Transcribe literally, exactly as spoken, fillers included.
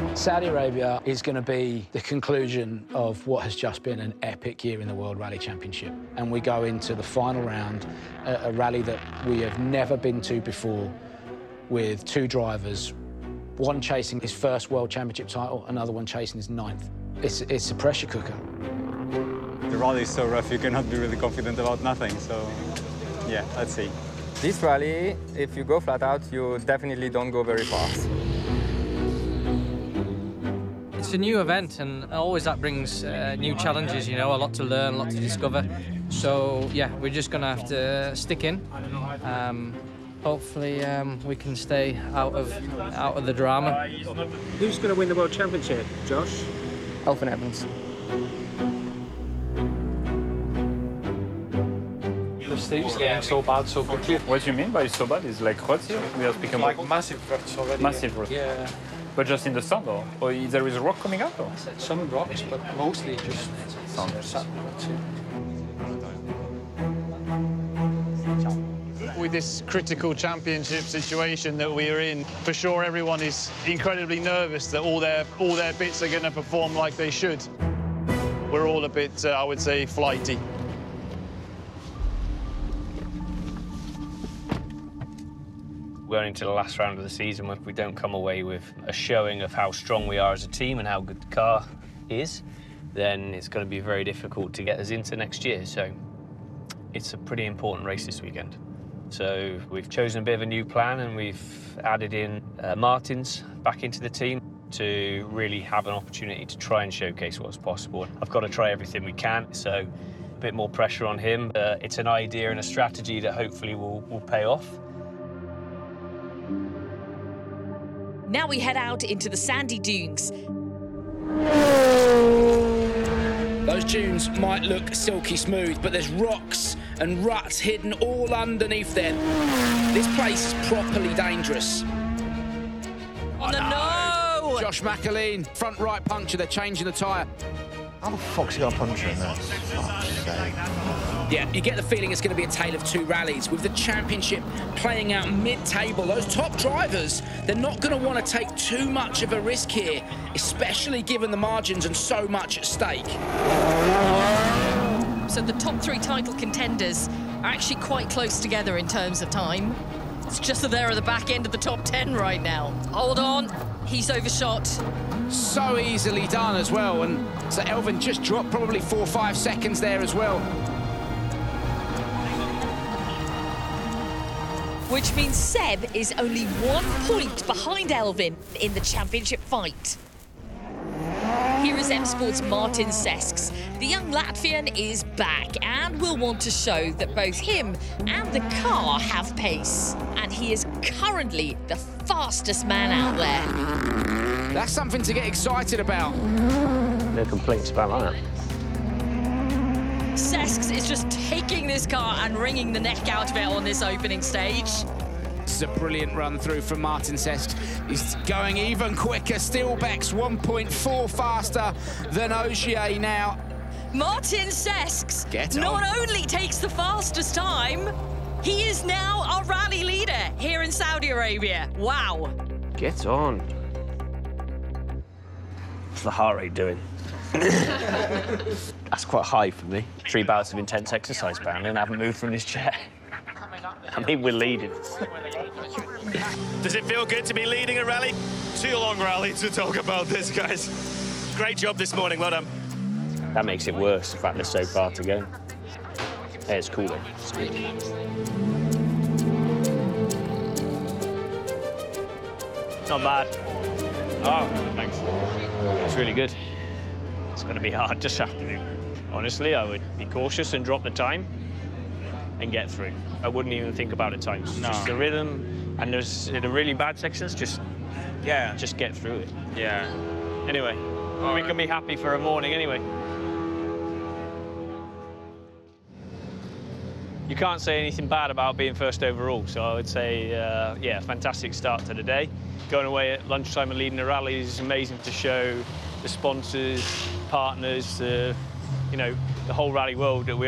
Saudi Arabia is going to be the conclusion of what has just been an epic year in the World Rally Championship. And we go into the final round, a, a rally that we have never been to before, with two drivers, one chasing his first World Championship title, another one chasing his ninth. It's, it's a pressure cooker. The rally is so rough, you cannot be really confident about nothing, so yeah, let's see. This rally, if you go flat out, you definitely don't go very fast. It's a new event, and always that brings uh, new challenges, you know, a lot to learn, a lot to discover. So, yeah, we're just going to have to stick in. Um, hopefully um, we can stay out of, out of the drama. Who's going to win the World Championship, Josh? Elfyn Evans. The stage is getting so bad so quickly. What you mean by so bad is like ruts here? We are speaking Like about massive ruts already. massive ruts. Yeah. But just in the sand, or, or there is a rock coming out? Or? Some rocks, but mostly just Sand. sand ruts. With this critical championship situation that we are in, for sure everyone is incredibly nervous that all their all their bits are going to perform like they should. We're all a bit, uh, I would say, flighty. Going into the last round of the season, if we don't come away with a showing of how strong we are as a team and how good the car is, then it's going to be very difficult to get us into next year. So it's a pretty important race this weekend. So we've chosen a bit of a new plan, and we've added in uh, Martins back into the team to really have an opportunity to try and showcase what's possible. I've got to try everything we can, so a bit more pressure on him. Uh, it's an idea and a strategy that hopefully will, will pay off. Now we head out into the sandy dunes. Those dunes might look silky smooth, but there's rocks and ruts hidden all underneath them. This place is properly dangerous. Oh, no! no! Josh McAleen, front right puncture, they're changing the tyre. How the fuck's he got a puncture in there? Fuck's sake. Yeah, you get the feeling it's going to be a tale of two rallies, with the championship playing out mid-table. Those top drivers, they're not going to want to take too much of a risk here, especially given the margins and so much at stake. So the top three title contenders are actually quite close together in terms of time. It's just that they're at the back end of the top ten right now. Hold on, he's overshot. So easily done as well, and so Elfyn just dropped probably four or five seconds there as well. Which means Seb is only one point behind Elfyn in the championship fight. Here is M Sport's Martin Cesks. The young Latvian is back and will want to show that both him and the car have pace. And he is currently the fastest man out there. That's something to get excited about. No complaints about that. Cesks is just taking this car and wringing the neck out of it on this opening stage. This is a brilliant run through from Martin Cesks. He's going even quicker. Steelbeck's one point four faster than Ogier now. Martin Cesks Get on. not only takes the fastest time, he is now our rally leader here in Saudi Arabia. Wow. Get on. What's the heart rate doing? That's quite high for me. Three bouts of intense exercise, apparently, and I haven't moved from this chair. I mean, we're leading. Does it feel good to be leading a rally? Too long rally to talk about this, guys. Great job this morning, well done. That makes it worse, the fact there's so far to go. Hey, it's cool, though. It's good. Not bad. Oh, thanks. It's really good. It's going to be hard this afternoon. Honestly, I would be cautious and drop the time and get through. I wouldn't even think about the times. No. Just the rhythm, and there's in the really bad sections, just yeah, just get through it. Yeah. Anyway, oh, we can be happy for a morning anyway. You can't say anything bad about being first overall, so I would say, uh, yeah, fantastic start to the day. Going away at lunchtime and leading the rally is amazing to show the sponsors, partners, uh, you know, the whole rally world that we